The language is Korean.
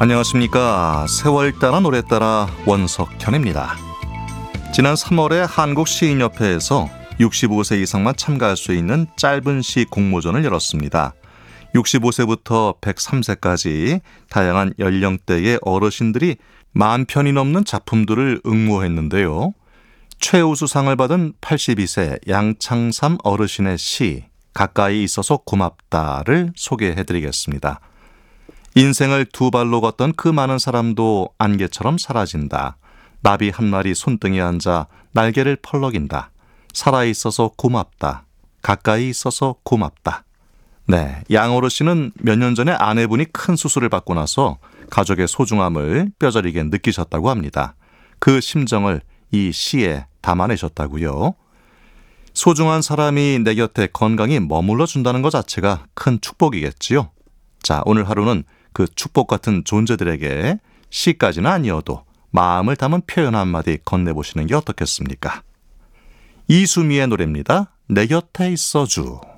안녕하십니까. 세월 따라 노래 따라 원석현입니다. 지난 3월에 한국시인협회에서 65세 이상만 참가할 수 있는 짧은 시 공모전을 열었습니다. 65세부터 103세까지 다양한 연령대의 어르신들이 10,000편이 넘는 작품들을 응모했는데요. 최우수상을 받은 82세 양창삼 어르신의 시 가까이 있어서 고맙다를 소개해드리겠습니다. 인생을 두 발로 걷던 그 많은 사람도 안개처럼 사라진다. 나비 한 마리 손등에 앉아 날개를 펄럭인다. 살아있어서 고맙다. 가까이 있어서 고맙다. 네, 양 어르신은 몇 년 전에 아내분이 큰 수술을 받고 나서 가족의 소중함을 뼈저리게 느끼셨다고 합니다. 그 심정을 이 시에 담아내셨다고요. 소중한 사람이 내 곁에 건강히 머물러 준다는 것 자체가 큰 축복이겠지요. 자, 오늘 하루는 그 축복 같은 존재들에게 시까지는 아니어도 마음을 담은 표현 한마디 건네보시는 게 어떻겠습니까? 이수미의 노래입니다. 내 곁에 있어주.